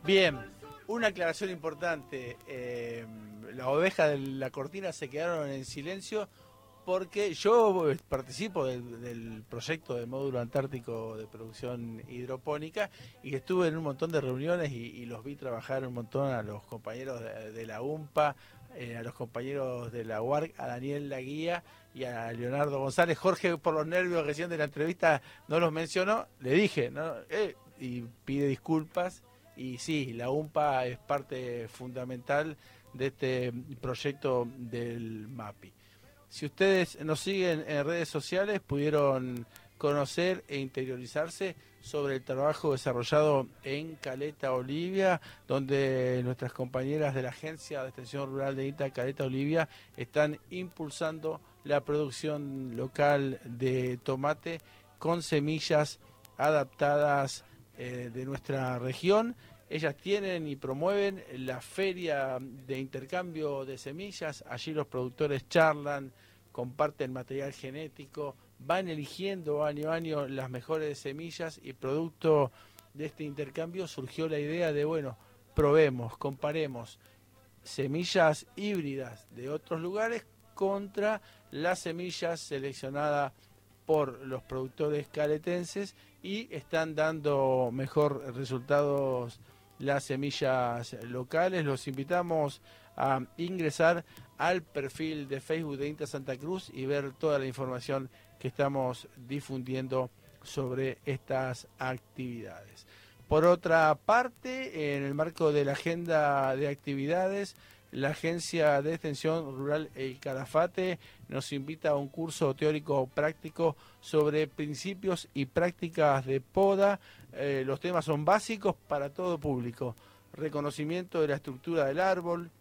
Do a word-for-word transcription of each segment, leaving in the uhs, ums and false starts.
Bien, una aclaración importante. Eh, la oveja de la cortina se quedaron en silencio porque yo participo del, del proyecto del módulo antártico de producción hidropónica y estuve en un montón de reuniones y, y los vi trabajar un montón a los compañeros de, de la UMPA, eh, a los compañeros de la U A R C, a Daniel Laguía y a Leonardo González. Jorge, por los nervios recién de la entrevista, no los mencionó. Le dije, ¿no? Eh, y pide disculpas. Y sí, la UMPA es parte fundamental de este proyecto del MAPI. Si ustedes nos siguen en redes sociales, pudieron conocer e interiorizarse sobre el trabajo desarrollado en Caleta Olivia, donde nuestras compañeras de la Agencia de Extensión Rural de INTA Caleta Olivia están impulsando la producción local de tomate con semillas adaptadas eh, de nuestra región. Ellas tienen y promueven la feria de intercambio de semillas. Allí los productores charlan, comparten material genético, van eligiendo año a año las mejores semillas y producto de este intercambio surgió la idea de, bueno, probemos, comparemos semillas híbridas de otros lugares contra las semillas seleccionadas por los productores caletenses y están dando mejor resultados las semillas locales. Los invitamos a ingresar al perfil de Facebook de INTA Santa Cruz y ver toda la información que estamos difundiendo sobre estas actividades. Por otra parte, en el marco de la agenda de actividades, la Agencia de Extensión Rural El Calafate nos invita a un curso teórico práctico sobre principios y prácticas de poda. Eh, los temas son básicos para todo público. Reconocimiento de la estructura del árbol,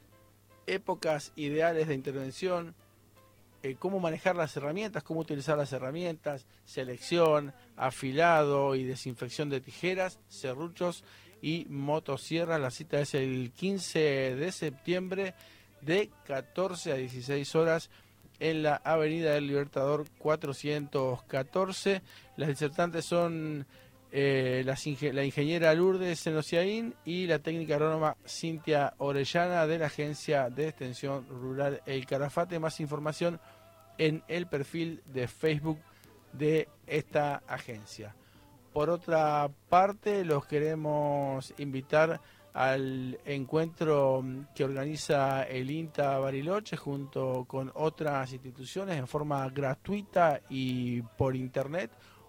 épocas ideales de intervención, eh, cómo manejar las herramientas, cómo utilizar las herramientas, selección, afilado y desinfección de tijeras, serruchos y motosierras. La cita es el quince de septiembre de catorce a dieciséis horas en la Avenida del Libertador cuatrocientos catorce. Las disertantes son eh, las inge la ingeniera Lourdes Senociaín y la técnica agrónoma Cintia Orellana de la Agencia de Extensión Rural El Calafate. Más información en el perfil de Facebook de esta agencia. Por otra parte, los queremos invitar al encuentro que organiza el INTA Bariloche junto con otras instituciones en forma gratuita y por internet,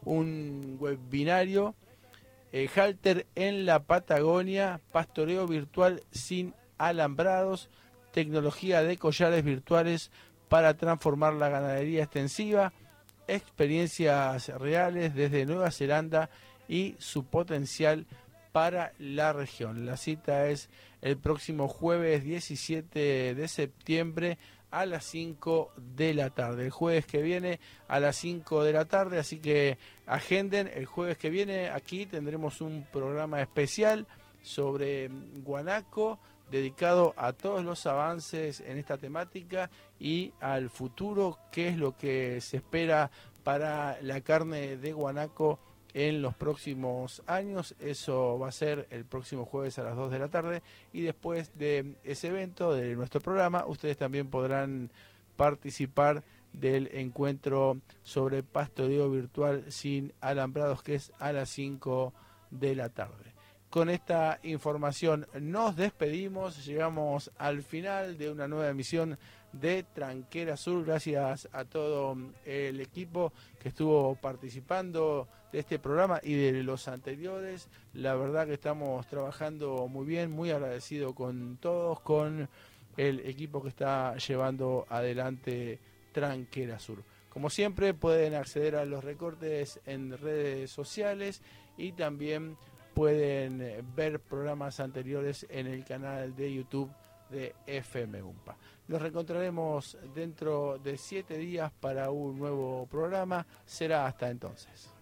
un webinario, eh, Halter en la Patagonia, pastoreo virtual sin alambrados, tecnología de collares virtuales para transformar la ganadería extensiva, experiencias reales desde Nueva Zelanda y su potencial para la región. La cita es el próximo jueves diecisiete de septiembre a las cinco de la tarde. El jueves que viene a las cinco de la tarde, así que agenden. El jueves que viene aquí tendremos un programa especial sobre guanaco, dedicado a todos los avances en esta temática y al futuro, qué es lo que se espera para la carne de guanaco en los próximos años. Eso va a ser el próximo jueves a las dos de la tarde y después de ese evento de nuestro programa ustedes también podrán participar del encuentro sobre pastoreo virtual sin alambrados, que es a las cinco de la tarde. Con esta información nos despedimos, llegamos al final de una nueva emisión de Tranquera Sur. Gracias a todo el equipo que estuvo participando de este programa y de los anteriores. La verdad que estamos trabajando muy bien, muy agradecido con todos, con el equipo que está llevando adelante Tranquera Sur. Como siempre, pueden acceder a los recortes en redes sociales y también pueden ver programas anteriores en el canal de YouTube de F M UMPA. Nos reencontraremos dentro de siete días para un nuevo programa. Será hasta entonces.